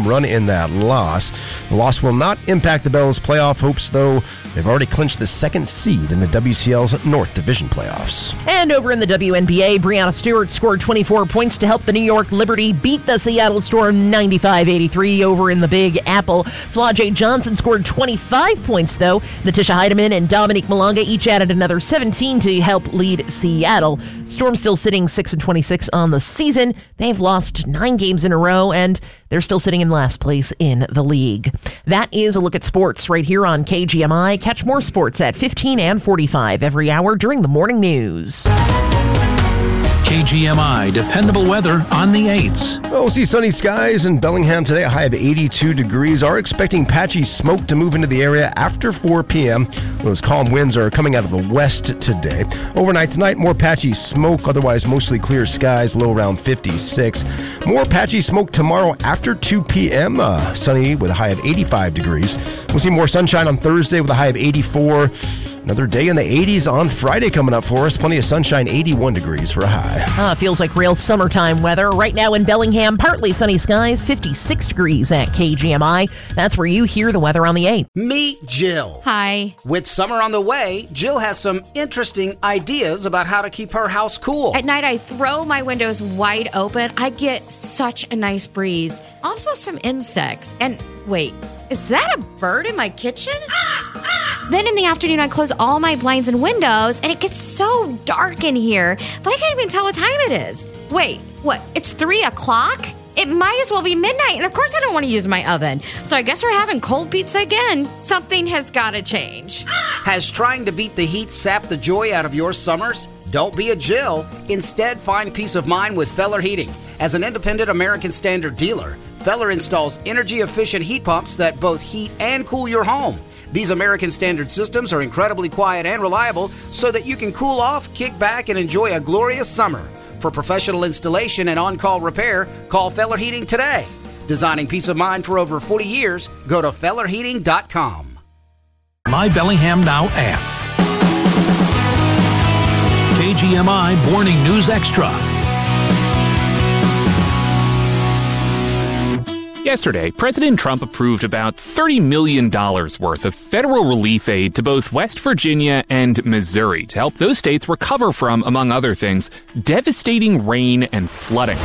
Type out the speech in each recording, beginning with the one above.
home run in that loss. The loss will not impact the Bell's playoff hopes, though. They've already clinched the second seed in the WCL's North Division playoffs. And over in the WNBA, Breanna Stewart scored 24 points to help the New York Liberty beat the Seattle Storm 95-83 over in the Big Apple. Flau'jae Johnson scored 25 points, though. Natisha Heidemann and Dominique Malonga each added another 17 to help lead Seattle. Storm still sitting 6-26 on the season. They've lost 9 games in a row, and they're still sitting in last place in the league. That is a look at sports right here on KGMI. Catch more sports at 15 and 45 every hour during the morning news. KGMI dependable weather on the 8s. We'll see sunny skies in Bellingham today, a high of 82 degrees. Are expecting patchy smoke to move into the area after 4 p.m. Those calm winds are coming out of the west today. Overnight tonight, more patchy smoke, otherwise mostly clear skies, low around 56. More patchy smoke tomorrow after 2 p.m. Sunny with a high of 85 degrees. We'll see more sunshine on Thursday with a high of 84. Another day in the 80s on Friday coming up for us. Plenty of sunshine, 81 degrees for a high. Feels like real summertime weather. Right now in Bellingham, partly sunny skies, 56 degrees at KGMI. That's where you hear the weather on the 8th. Meet Jill. Hi. With summer on the way, Jill has some interesting ideas about how to keep her house cool. At night, I throw my windows wide open. I get such a nice breeze. Also some insects. And wait, is that a bird in my kitchen? Then in the afternoon, I close all my blinds and windows, and it gets so dark in here. I can't even tell what time it is. Wait, what? It's 3 o'clock? It might as well be midnight, and of course I don't want to use my oven. So I guess we're having cold pizza again. Something has got to change. Has trying to beat the heat sapped the joy out of your summers? Don't be a Jill. Instead, find peace of mind with Feller Heating. As an independent American Standard dealer, Feller installs energy-efficient heat pumps that both heat and cool your home. These American Standard systems are incredibly quiet and reliable so that you can cool off, kick back, and enjoy a glorious summer. For professional installation and on-call repair, call Feller Heating today. Designing peace of mind for over 40 years, go to FellerHeating.com. My Bellingham Now app. KGMI Morning News Extra. Yesterday, President Trump approved about $30 million worth of federal relief aid to both West Virginia and Missouri to help those states recover from, among other things, devastating rain and flooding.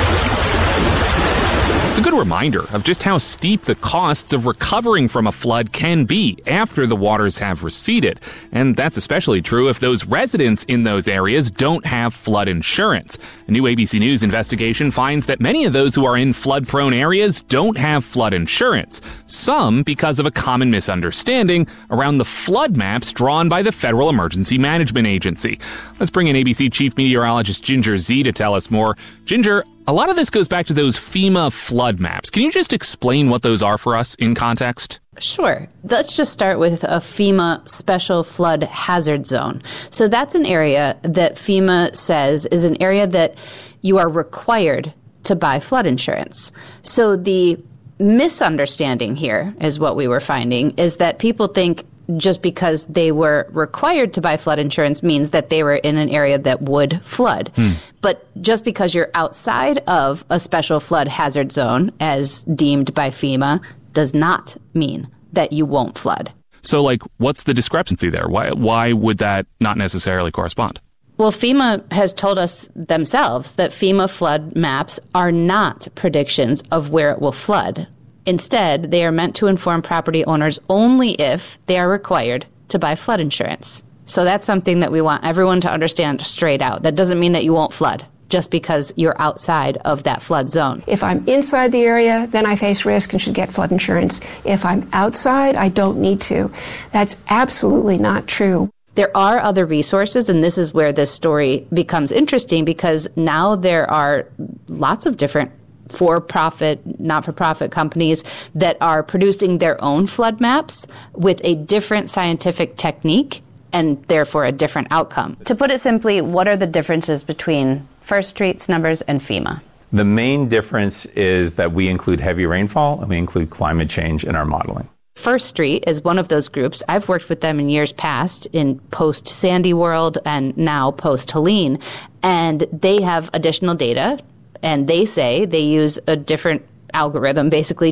It's a good reminder of just how steep the costs of recovering from a flood can be after the waters have receded. And that's especially true if those residents in those areas don't have flood insurance. A new ABC News investigation finds that many of those who are in flood-prone areas don't have flood insurance. Some because of a common misunderstanding around the flood maps drawn by the Federal Emergency Management Agency. Let's bring in ABC Chief Meteorologist Ginger Zee to tell us more. Ginger, a lot of this goes back to those FEMA flood maps. Can you just explain what those are for us in context? Sure. Let's just start with a FEMA Special Flood Hazard Zone. So that's an area that FEMA says is an area that you are required to buy flood insurance. So the misunderstanding here is what we were finding is that people think just because they were required to buy flood insurance means that they were in an area that would flood. But just because you're outside of a special flood hazard zone, as deemed by FEMA, does not mean that you won't flood. So, what's the discrepancy there? Why would that not necessarily correspond? Well, FEMA has told us themselves that FEMA flood maps are not predictions of where it will flood. Instead, they are meant to inform property owners only if they are required to buy flood insurance. So that's something that we want everyone to understand straight out. That doesn't mean that you won't flood just because you're outside of that flood zone. If I'm inside the area, then I face risk and should get flood insurance. If I'm outside, I don't need to. That's absolutely not true. There are other resources, and this is where this story becomes interesting because now there are lots of different for-profit, not-for-profit companies that are producing their own flood maps with a different scientific technique and therefore a different outcome. To put it simply, what are the differences between First Street's numbers and FEMA? The main difference is that we include heavy rainfall and we include climate change in our modeling. First Street is one of those groups. I've worked with them in years past in post-Sandy world and now post-Helene, and they have additional data. And they say they use a different algorithm basically